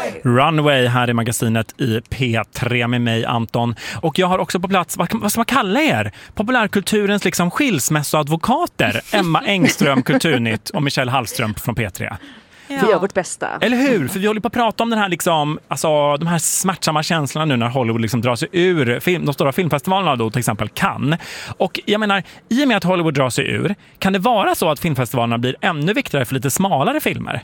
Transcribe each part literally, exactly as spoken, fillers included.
Runway här i magasinet i P tre med mig, Anton. Och jag har också på plats, vad, vad ska man kalla er? Populärkulturens liksom skilsmässoadvokater. Emma Engström, Kulturnytt, och Michelle Hallström från P tre. Ja. Vi gör vårt bästa. Eller hur? För vi håller på att prata om den här liksom, alltså, de här smärtsamma känslorna nu när Hollywood liksom drar sig ur film, de stora filmfestivalerna då, till exempel Cannes. Och jag menar, i och med att Hollywood drar sig ur, kan det vara så att filmfestivalerna blir ännu viktigare för lite smalare filmer?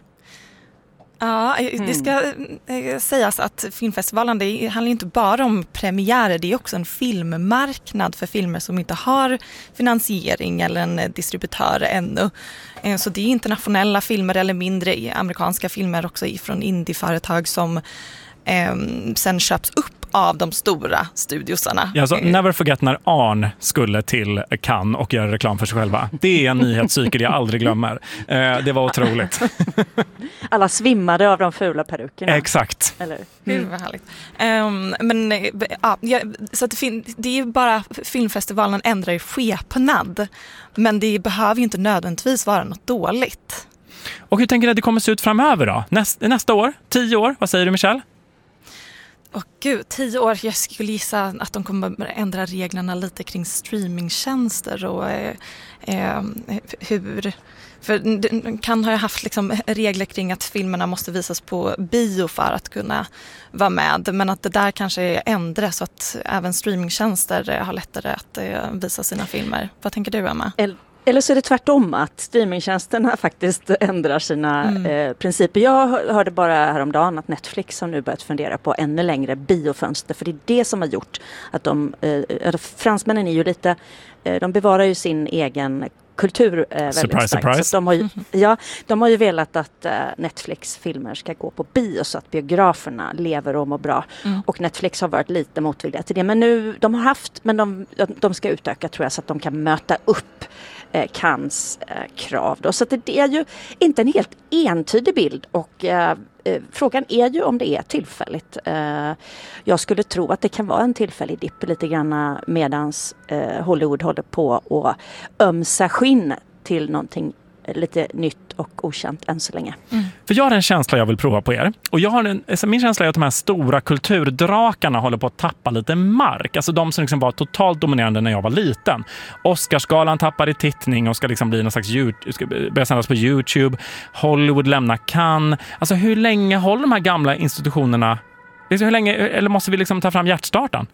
Ja, det ska mm. sägas att filmfestivalen, det handlar inte bara om premiärer, det är också en filmmarknad för filmer som inte har finansiering eller en distributör ännu. Så det är internationella filmer eller mindre amerikanska filmer också från indieföretag som eh, sen köps upp av de stora studiosarna. Ja, så never forget när Arn skulle till Cannes och göra reklam för sig själva. Det är en nyhetscykel jag aldrig glömmer. Eh, det var otroligt. Alla svimmade av de fula perukerna. Exakt. Eller? Mm. Gud vad härligt. Um, men ja, så att det, fin- det är ju bara filmfestivalen ändrar ju skepnad. Men det behöver ju inte nödvändigtvis vara något dåligt. Och hur tänker du att det kommer se ut framöver då? Näst, nästa år? Tio år? Vad säger du, Michelle? Åh gud, tio år. Jag skulle gissa att de kommer ändra reglerna lite kring streamingtjänster och eh, eh, hur... För kan ha haft liksom regler kring att filmerna måste visas på bio för att kunna vara med. Men att det där kanske ändras så att även streamingtjänster har lättare att visa sina filmer. Vad tänker du, Emma? Eller så är det tvärtom, att streamingtjänsterna faktiskt ändrar sina mm. eh, principer. Jag hörde bara häromdagen att Netflix har nu börjat fundera på ännu längre biofönster. För det är det som har gjort att de... Eh, fransmännen är ju lite... Eh, de bevarar ju sin egen kultur eh, väldigt surprise, starkt. surprise. Så de, har ju, ja, de har ju velat att eh, Netflix-filmer ska gå på bio så att biograferna lever och mår bra. Mm. Och Netflix har varit lite motvilliga till det. Men nu, de har haft, men de, de ska utöka tror jag så att de kan möta upp eh, Cannes eh, krav. Då. Så att det, det är ju inte en helt entydig bild och eh, eh, frågan är ju om det är tillfälligt. Eh, jag skulle tro att det kan vara en tillfällig dipp lite grann medans eh, Hollywood håller på att ömsa skinn till någonting lite nytt och okänt än så länge. Mm. För jag har en känsla jag vill prova på er. Och jag har en, alltså min känsla är att de här stora kulturdrakarna håller på att tappa lite mark. Alltså de som liksom var totalt dominerande när jag var liten. Oscarsgalan tappar i tittning och ska liksom bli någon slags ska börja sändas på YouTube. Hollywood lämnar Cannes. Alltså hur länge håller de här gamla institutionerna? Hur länge, eller måste vi liksom ta fram hjärtstarten?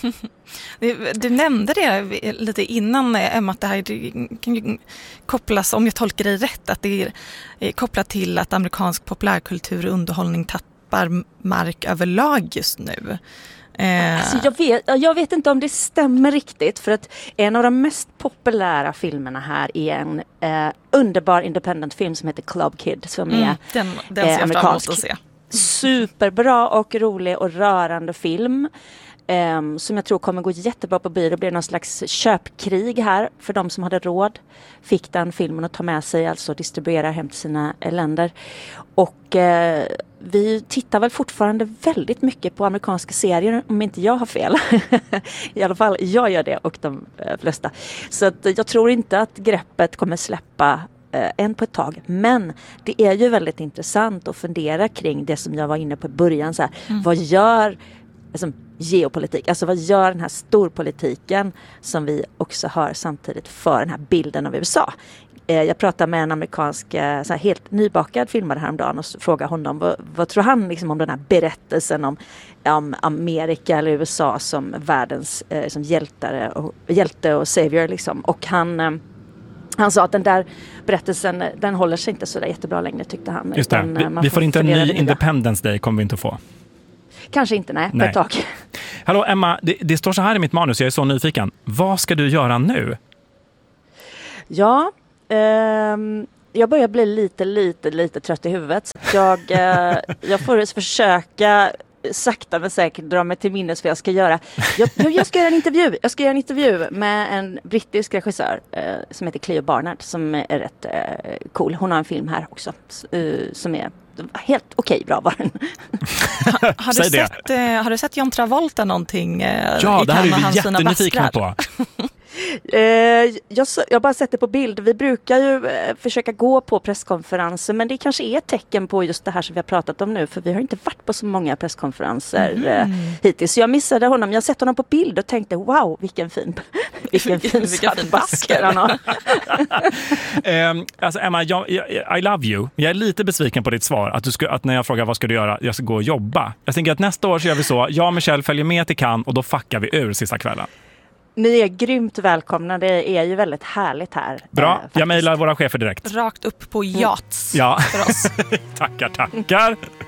Du nämnde det lite innan, Emma, att det här kan ju kopplas, om jag tolkar det rätt, att det är kopplat till att amerikansk populärkultur och underhållning tappar mark överlag just nu. Alltså jag, vet, jag vet inte om det stämmer riktigt, för att en av de mest populära filmerna här är en eh, underbar independent film som heter Club Kid, som mm, är den, den ser eh, jag fram emot att se. Superbra och rolig och rörande film. Um, som jag tror kommer gå jättebra på bio. Det blir någon slags köpkrig här för de som hade råd. Fick den filmen att ta med sig, alltså distribuera hem till sina äh, länder. Och uh, vi tittar väl fortfarande väldigt mycket på amerikanska serier, om inte jag har fel. I alla fall, jag gör det och de uh, flesta. Så att, uh, jag tror inte att greppet kommer släppa Uh, än på ett tag. Men det är ju väldigt intressant att fundera kring det som jag var inne på i början. Så här, mm. Vad gör alltså, geopolitik? Alltså vad gör den här storpolitiken som vi också hör samtidigt för den här bilden av U S A? Uh, jag pratade med en amerikansk uh, så här, helt nybakad filmare häromdagen och frågade honom vad, vad tror han liksom, om den här berättelsen om, om Amerika eller U S A som världens uh, som hjältare och, hjälte och savior liksom. Och han uh, Han sa att den där berättelsen, den håller sig inte så där jättebra längre, tyckte han. Just det, vi, vi får inte en ny Independence Day, kommer vi inte få. Kanske inte, nej, nej. på ett tag. Hallå Emma, det, det står så här i mitt manus, jag är så nyfiken. Vad ska du göra nu? Ja, ehm, jag börjar bli lite, lite, lite trött i huvudet. Jag, eh, jag får försöka sakta men säkert dra mig till minnes vad jag ska göra. Jag, jag ska göra en intervju. Jag ska göra en intervju med en brittisk regissör eh, som heter Cleo Barnard, som är rätt eh, cool. Hon har en film här också eh, som är helt okej bra var den. ha, har, du sett, eh, har du sett John Travolta någonting? Eh, ja, i det här är vi jättenyfikna på. eh, jag, jag bara sett det på bild. Vi brukar ju eh, försöka gå på presskonferenser, men det kanske är ett tecken på just det här som vi har pratat om nu, för vi har inte varit på så många presskonferenser mm. eh, hittills. Så jag missade honom. Jag har sett honom på bild och tänkte, wow, vilken fin vilken fin basker han har. um, alltså Emma, jag, jag, I love you. Jag är lite besviken på ditt svar, att, du ska, att när jag frågar vad ska du göra, jag ska gå och jobba. Jag tänker att nästa år så gör vi så, jag och Michelle följer med till Cannes och då fuckar vi ur sista kvällen. Ni är grymt välkomna. Det är ju väldigt härligt här. Bra, eh, jag mejlar våra chefer direkt. Rakt upp på yachts ja. för oss. Tackar, tackar.